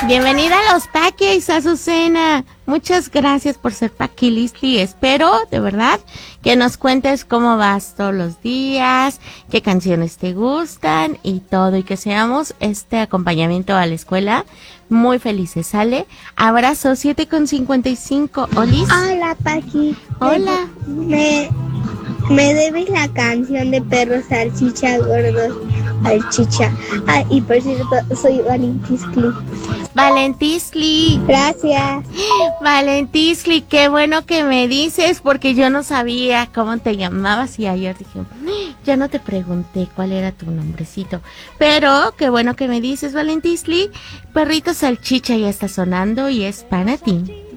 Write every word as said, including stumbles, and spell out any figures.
Bienvenida a los Paquis, Azucena. Muchas gracias por ser Paquilistli. Espero, de verdad, que nos cuentes cómo vas todos los días, qué canciones te gustan y todo, y que seamos este acompañamiento a la escuela muy felices, ¿sale? Abrazo, siete con cincuenta y cinco. ¿Olis? Hola, Paqui. Hola. Me, me debes la canción de Perros Salchicha Gordos Salchicha. Ah, y por cierto, soy Valentisli. Valentisli. Gracias. Valentisli, qué bueno que me dices, porque yo no sabía cómo te llamabas y ayer dije, ya no te pregunté cuál era tu nombrecito, pero qué bueno que me dices, Valentisli. Perrito Salchicha ya está sonando y es para ti.